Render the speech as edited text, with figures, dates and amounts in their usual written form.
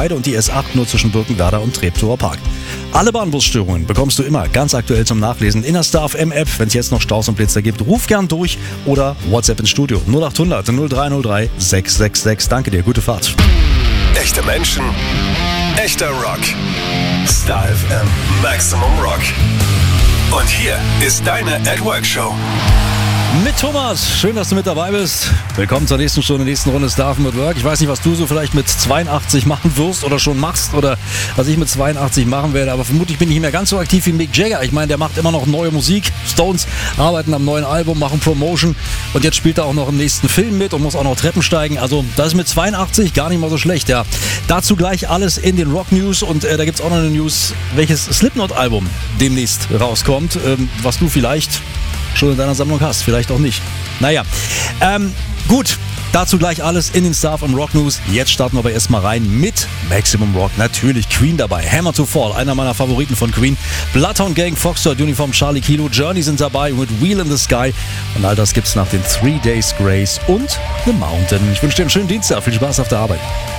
Heide und die S8 nur zwischen Birkenwerder und Treptower Park. Alle Bahnbusstörungen bekommst du immer ganz aktuell zum Nachlesen in der Star FM App. Wenn es jetzt noch Staus und Blitzer gibt, ruf gern durch oder WhatsApp ins Studio 0800 0303 666. Danke dir, gute Fahrt. Echte Menschen, echter Rock. Star FM Maximum Rock. Und hier ist deine At Work Show. Mit Thomas, schön, dass du mit dabei bist. Willkommen zur nächsten Stunde, nächsten Runde Star FM at Work. Ich weiß nicht, was du so vielleicht mit 82 machen wirst oder schon machst oder was ich mit 82 machen werde, aber vermutlich bin ich nicht mehr ganz so aktiv wie Mick Jagger. Ich meine, der macht immer noch neue Musik. Stones arbeiten am neuen Album, machen Promotion und jetzt spielt er auch noch im nächsten Film mit und muss auch noch Treppen steigen. Also das ist mit 82 gar nicht mal so schlecht, ja. Dazu gleich alles in den Rock News und da gibt es auch noch eine News, welches Slipknot-Album demnächst rauskommt, was du vielleicht schon in deiner Sammlung hast, vielleicht auch nicht. Naja, gut, dazu gleich alles in den Star FM Rock News. Jetzt starten wir aber erstmal rein mit Maximum Rock. Natürlich Queen dabei, Hammer to Fall, einer meiner Favoriten von Queen. Bloodhound Gang, Foxtrot Uniform, Charlie Kilo, Journey sind dabei mit Wheel in the Sky. Und all das gibt's nach den 3 Days Grace und The Mountain. Ich wünsche dir einen schönen Dienstag, viel Spaß auf der Arbeit.